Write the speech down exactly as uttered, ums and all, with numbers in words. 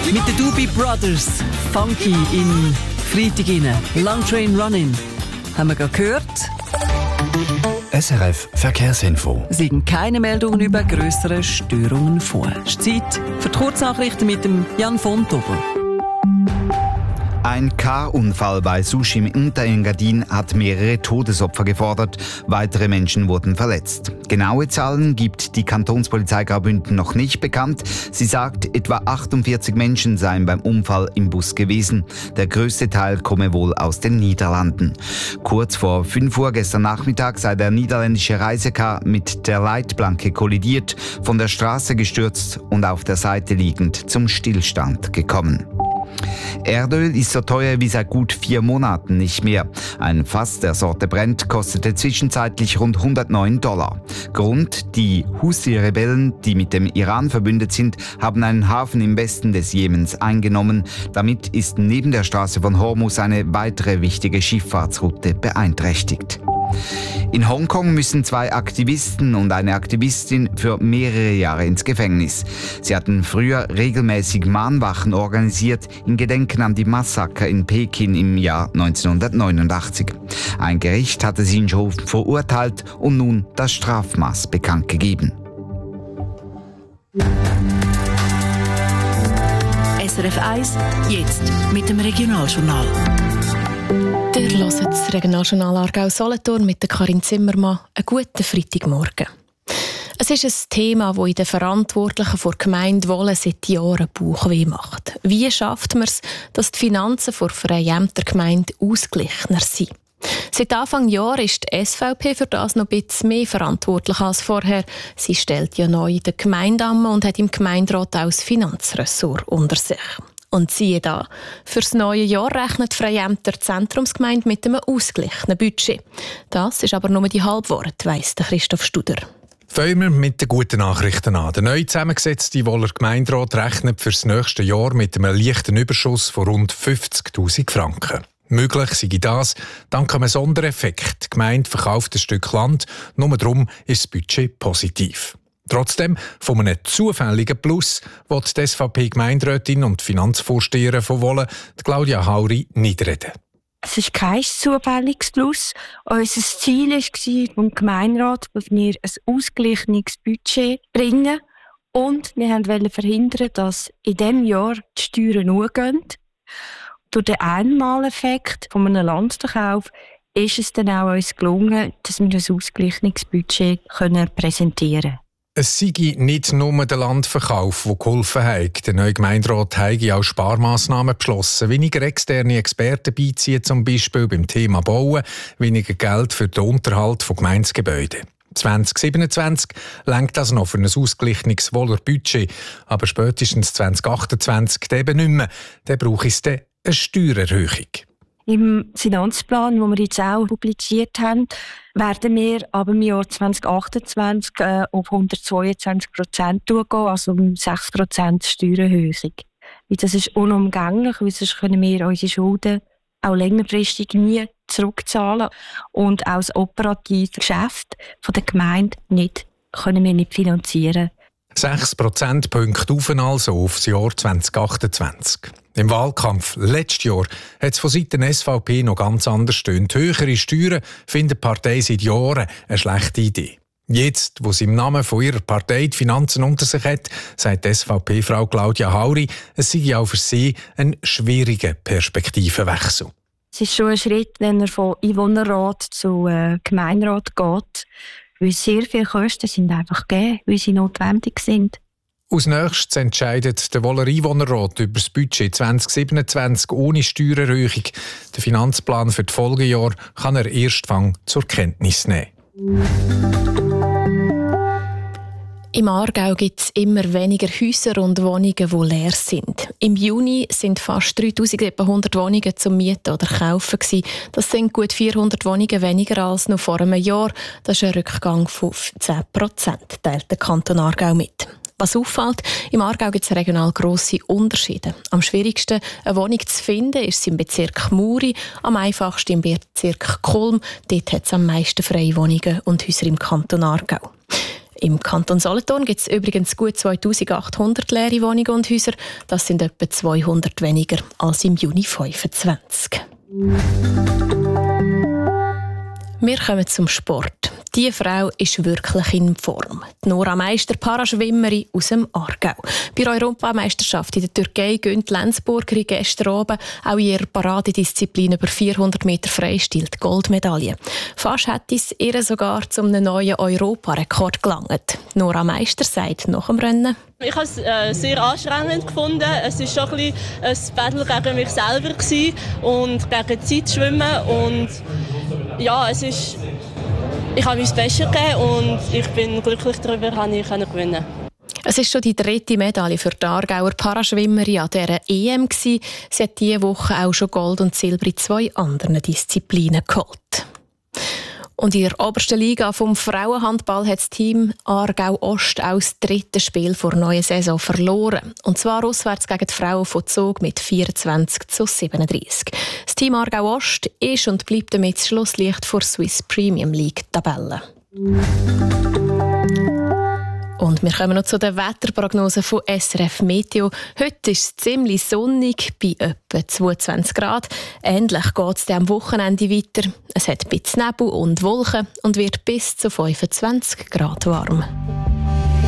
Mit den Doobie Brothers, Funky in Freitag rein. Long Train Running. Haben wir gerade gehört? S R F Verkehrsinfo. Es liegen keine Meldungen über grössere Störungen vor. Es ist Zeit für die Kurznachrichten mit dem Jan von Tobel. Ein Car-Unfall bei Susch im Unterengadin hat mehrere Todesopfer gefordert. Weitere Menschen wurden verletzt. Genaue Zahlen gibt die Kantonspolizei Graubünden noch nicht bekannt. Sie sagt, etwa achtundvierzig Menschen seien beim Unfall im Bus gewesen. Der größte Teil komme wohl aus den Niederlanden. Kurz vor fünf Uhr gestern Nachmittag sei der niederländische Reisecar mit der Leitplanke kollidiert, von der Straße gestürzt und auf der Seite liegend zum Stillstand gekommen. Erdöl ist so teuer wie seit gut vier Monaten nicht mehr. Ein Fass der Sorte Brent kostete zwischenzeitlich rund hundertneun Dollar. Grund: die Houthi-Rebellen, die mit dem Iran verbündet sind, haben einen Hafen im Westen des Jemens eingenommen. Damit ist neben der Straße von Hormuz eine weitere wichtige Schifffahrtsroute beeinträchtigt. In Hongkong müssen zwei Aktivisten und eine Aktivistin für mehrere Jahre ins Gefängnis. Sie hatten früher regelmäßig Mahnwachen organisiert in Gedenken an die Massaker in Peking im Jahr neunzehnhundertneunundachtzig. Ein Gericht hatte sie schon verurteilt und nun das Strafmaß bekannt gegeben. S R F eins, jetzt mit dem Regionaljournal. Ihr hört das Regionaljournal Aargau-Solothurn mit der Karin Zimmermann. Einen guten Freitagmorgen. Es ist ein Thema, das in den Verantwortlichen der Gemeinde Wohlen seit Jahren Bauchweh macht. Wie schafft man es, dass die Finanzen der Freiämter Gemeinde ausgeglichener sind? Seit Anfang Jahr ist die S V P für das noch ein bisschen mehr verantwortlich als vorher. Sie stellt ja neu den Gemeindeamt und hat im Gemeinderat auch das Finanzressort unter sich. Und siehe da, fürs neue Jahr rechnet die Freiämter Zentrumsgemeinde mit einem ausgeglichenen Budget. Das ist aber nur die Halbwahrheit, weiss Christoph Studer. Fangen wir mit den guten Nachrichten an. Der neu zusammengesetzte Wohler Gemeinderat rechnet für das nächste Jahr mit einem leichten Überschuss von rund fünfzigtausend Franken. Möglich sei das dank einem Sondereffekt. Die Gemeinde verkauft ein Stück Land, nur darum ist das Budget positiv. Trotzdem von einem zufälligen Plus will die S V P-Gemeinderätin und Finanzvorsteherin von Wohlen, Claudia Hauri, nicht reden. Es ist kein zufälliges Plus. Unser Ziel war vom Gemeinderat, dass wir ein ausgeglichenes Budget bringen. Und wir wollten verhindern, dass in diesem Jahr die Steuern hochgehen. Durch den Einmaleffekt von einem Landverkauf ist es dann auch uns gelungen, dass wir ein ausgeglichenes Budget präsentieren können. Es sei nicht nur der Landverkauf, der geholfen hat. Der neue Gemeinderat hat auch Sparmaßnahmen beschlossen. Weniger externe Experten beiziehen, zum Beispiel beim Thema Bauen, weniger Geld für den Unterhalt von Gemeindegebäuden. zwanzig siebenundzwanzig reicht das noch für ein ausgeglichenes Wohler Budget, aber spätestens zwanzig achtundzwanzig eben nicht mehr. Dann braucht es eine Steuererhöhung. Im Finanzplan, den wir jetzt auch publiziert haben, werden wir ab dem Jahr zwanzig achtundzwanzig äh, auf hundertzweiundzwanzig Prozent gehen, also um sechs Prozent Steuererhöhung. Das ist unumgänglich, weil sonst können wir unsere Schulden auch längerfristig nie zurückzahlen und auch das operative Geschäft der Gemeinde nicht, können wir nicht finanzieren. sechs Prozentpunkte auf also auf das Jahr zwanzig achtundzwanzig. Im Wahlkampf letztes Jahr hat es von Seiten S V P noch ganz anders stöhnt. Höhere Steuern findet die Partei seit Jahren eine schlechte Idee. Jetzt, wo sie im Namen von ihrer Partei die Finanzen unter sich hat, sagt die S V P-Frau Claudia Hauri, es sei auch für sie ein schwieriger Perspektivenwechsel. Es ist schon ein Schritt, wenn er von Einwohnerrat zu äh, Gemeinderat geht, weil sehr viele Kosten sind einfach gegeben, weil sie notwendig sind. Als nächstes entscheidet der Wohler Einwohnerrat über das Budget zwanzig siebenundzwanzig ohne Steuererhöhung. Den Finanzplan für die Folgejahre kann er erst zur Kenntnis nehmen. Im Aargau gibt es immer weniger Häuser und Wohnungen, die leer sind. Im Juni sind fast dreitausendsiebenhundert Wohnungen zum Mieten oder Kaufen gewesen. Das sind gut vierhundert Wohnungen weniger als noch vor einem Jahr. Das ist ein Rückgang von zehn Prozent, teilt der Kanton Aargau mit. Was auffällt, im Aargau gibt es regional grosse Unterschiede. Am schwierigsten, eine Wohnung zu finden, ist es im Bezirk Muri, am einfachsten im Bezirk Kulm. Dort hat es am meisten freie Wohnungen und Häuser im Kanton Aargau. Im Kanton Solothurn gibt es übrigens gut zweitausendachthundert leere Wohnungen und Häuser. Das sind etwa zweihundert weniger als im Juni fünfundzwanzig. Wir kommen zum Sport. Diese Frau ist wirklich in Form. Die Nora Meister, Paraschwimmerin aus dem Aargau. Bei der Europameisterschaft in der Türkei gönnt die Lenzburgerin gestern oben auch in ihrer Paradedisziplin über vierhundert Meter Freistil die Goldmedaille. Fast hätte es ihr sogar zu einem neuen Europarekord gelangt. Nora Meister sagt nach dem Rennen: Ich habe es äh, sehr anstrengend gefunden. Es war schon ein, ein Battle gegen mich selber gewesen und gegen die Zeit schwimmen. Und ja, es ist, ich habe mein Bestes gegeben und ich bin glücklich darüber, dass ich gewinnen konnte. Es ist schon die dritte Medaille für die Aargauer Paraschwimmerin an dieser E M gewesen. Sie hat diese Woche auch schon Gold und Silber in zwei anderen Disziplinen geholt. Und in der obersten Liga vom Frauenhandball hat das Team Aargau Ost auch das dritte Spiel vor der neuen Saison verloren. Und zwar auswärts gegen die Frauen von Zug mit vierundzwanzig zu siebenunddreißig. Das Team Aargau Ost ist und bleibt damit das Schlusslicht vor Swiss Premium League Tabelle. Und wir kommen noch zu den Wetterprognosen von S R F Meteo. Heute ist es ziemlich sonnig, bei etwa zweiundzwanzig Grad. Ähnlich geht es am Wochenende weiter. Es hat ein bisschen Nebel und Wolken und wird bis zu fünfundzwanzig Grad warm.